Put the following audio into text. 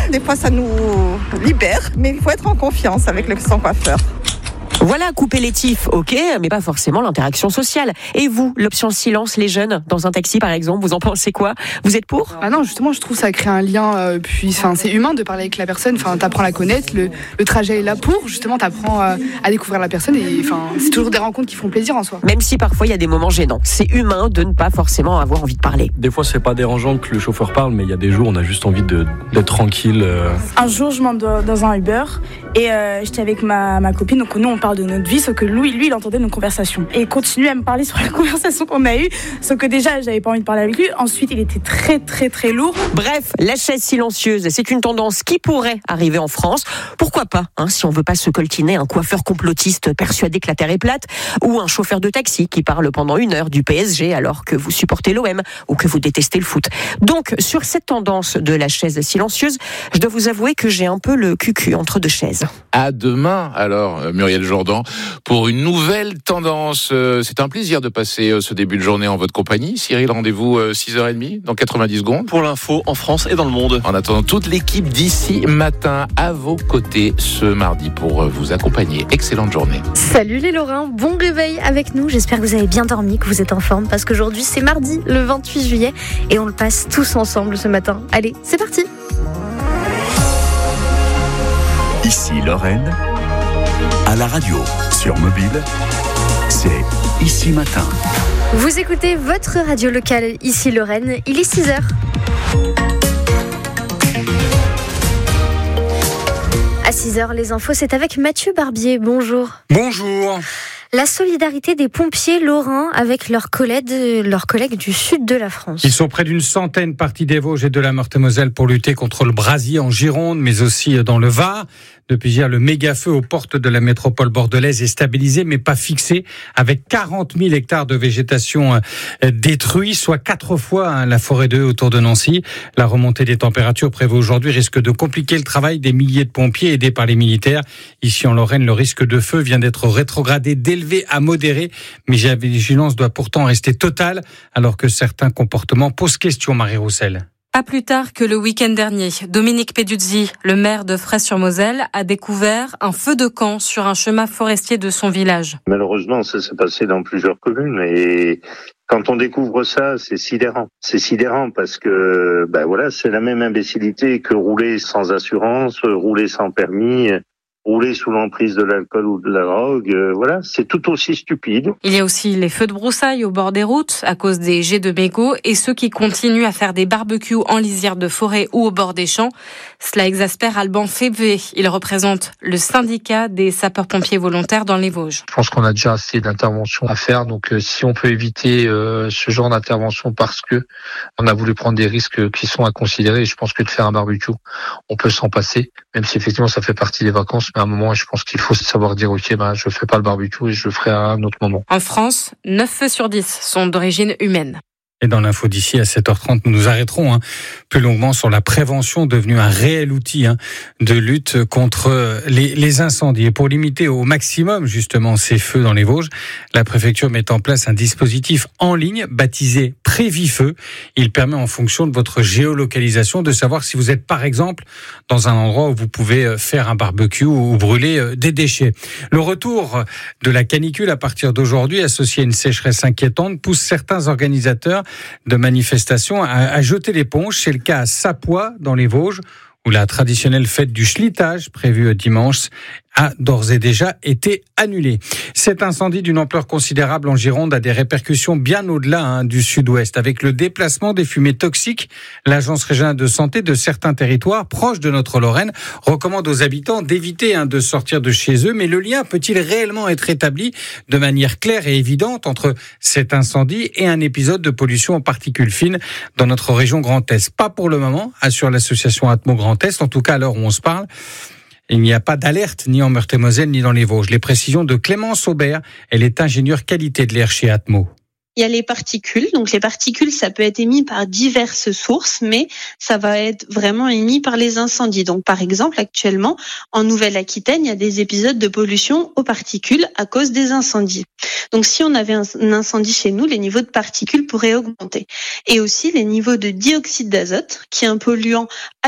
des fois ça nous libère, mais il faut être en confiance avec son coiffeur. Voilà, couper les tifs, ok, mais pas forcément l'interaction sociale. Et vous, l'option silence, les jeunes, dans un taxi par exemple, vous en pensez quoi ? Vous êtes pour ? Ah non, justement, je trouve que ça crée un lien, c'est humain de parler avec la personne, t'apprends à la connaître, le trajet est là pour, justement, t'apprends à découvrir la personne et c'est toujours des rencontres qui font plaisir en soi. Même si parfois il y a des moments gênants, c'est humain de ne pas forcément avoir envie de parler. Des fois, c'est pas dérangeant que le chauffeur parle, mais il y a des jours où on a juste envie d'être tranquille. Un jour, je monte dans un Uber et j'étais avec ma copine, donc nous on parle de notre vie, sauf que lui il entendait nos conversations et il continuait à me parler sur la conversation qu'on a eue, sauf que déjà j'avais pas envie de parler avec lui. Ensuite il était très très très lourd. Bref, la chaise silencieuse, c'est une tendance qui pourrait arriver en France. Pourquoi pas, si on veut pas se coltiner un coiffeur complotiste persuadé que la Terre est plate, ou un chauffeur de taxi qui parle pendant 1 heure du PSG alors que vous supportez l'OM ou que vous détestez le foot. Donc sur cette tendance de la chaise silencieuse, je dois vous avouer que j'ai un peu le cul entre deux chaises. À demain alors, Muriel Jourdan, pour une nouvelle tendance. C'est un plaisir de passer ce début de journée en votre compagnie. Cyril, rendez-vous 6h30 dans 90 secondes. Pour l'info en France et dans le monde. En attendant, toute l'équipe d'ici matin à vos côtés ce mardi pour vous accompagner. Excellente journée. Salut les Lorrains, bon réveil avec nous. J'espère que vous avez bien dormi, que vous êtes en forme, parce qu'aujourd'hui c'est mardi, le 28 juillet, et on le passe tous ensemble ce matin. Allez, c'est parti. Ici Lorraine, à la radio, sur mobile, c'est Ici Matin. Vous écoutez votre radio locale, ici Lorraine, il est 6h. À 6h, les infos, c'est avec Mathieu Barbier. Bonjour. Bonjour. La solidarité des pompiers lorrains avec leurs collègues du sud de la France. Ils sont près d'une centaine partis des Vosges et de la Meurthe-et-Moselle pour lutter contre le brasier en Gironde, mais aussi dans le Var. Depuis hier, le méga-feu aux portes de la métropole bordelaise est stabilisé, mais pas fixé, avec 40 000 hectares de végétation détruits, soit 4 fois la forêt de autour de Nancy. La remontée des températures prévue aujourd'hui risque de compliquer le travail des milliers de pompiers aidés par les militaires. Ici en Lorraine, le risque de feu vient d'être rétrogradé d'élevé à modéré, mais la vigilance doit pourtant rester totale, alors que certains comportements posent question, Marie Roussel. Pas plus tard que le week-end dernier, Dominique Peduzzi, le maire de Fraisse-sur-Moselle, a découvert un feu de camp sur un chemin forestier de son village. Malheureusement, ça s'est passé dans plusieurs communes et quand on découvre ça, c'est sidérant. C'est sidérant parce que, c'est la même imbécilité que rouler sans assurance, rouler sans permis, rouler sous l'emprise de l'alcool ou de la drogue, c'est tout aussi stupide. Il y a aussi les feux de broussailles au bord des routes à cause des jets de mégots et ceux qui continuent à faire des barbecues en lisière de forêt ou au bord des champs. Cela exaspère Alban Févé. Il représente le syndicat des sapeurs-pompiers volontaires dans les Vosges. Je pense qu'on a déjà assez d'interventions à faire, donc si on peut éviter ce genre d'intervention parce que on a voulu prendre des risques qui sont à considérer, je pense que de faire un barbecue, on peut s'en passer, même si effectivement ça fait partie des vacances. Mais à un moment, je pense qu'il faut savoir dire ok, je fais pas le barbecue et je le ferai à un autre moment. En France, 9 feux sur 10 sont d'origine humaine. Et dans l'info d'ici à 7h30, nous nous arrêterons plus longuement sur la prévention, devenue un réel outil de lutte contre les incendies. Et pour limiter au maximum justement ces feux dans les Vosges, la préfecture met en place un dispositif en ligne baptisé Prévifeu. Il permet en fonction de votre géolocalisation de savoir si vous êtes par exemple dans un endroit où vous pouvez faire un barbecue ou brûler des déchets. Le retour de la canicule à partir d'aujourd'hui, associé à une sécheresse inquiétante, pousse certains organisateurs de manifestations à jeter l'éponge. C'est le cas à Sapois, dans les Vosges, où la traditionnelle fête du schlitage, prévue dimanche, a d'ores et déjà été annulée. Cet incendie d'une ampleur considérable en Gironde a des répercussions bien au-delà du sud-ouest. Avec le déplacement des fumées toxiques, l'Agence régionale de santé de certains territoires proches de notre Lorraine recommande aux habitants d'éviter de sortir de chez eux. Mais le lien peut-il réellement être établi de manière claire et évidente entre cet incendie et un épisode de pollution en particules fines dans notre région Grand Est? Pas pour le moment, assure l'association Atmo Grand Est. En tout cas, à l'heure où on se parle, il n'y a pas d'alerte ni en Meurthe-et-Moselle ni dans les Vosges. Les précisions de Clémence Aubert, elle est ingénieure qualité de l'air chez Atmo. Il y a les particules. Donc les particules, ça peut être émis par diverses sources, mais ça va être vraiment émis par les incendies. Donc par exemple, actuellement, en Nouvelle-Aquitaine, il y a des épisodes de pollution aux particules à cause des incendies. Donc si on avait un incendie chez nous, les niveaux de particules pourraient augmenter. Et aussi les niveaux de dioxyde d'azote, qui est un polluant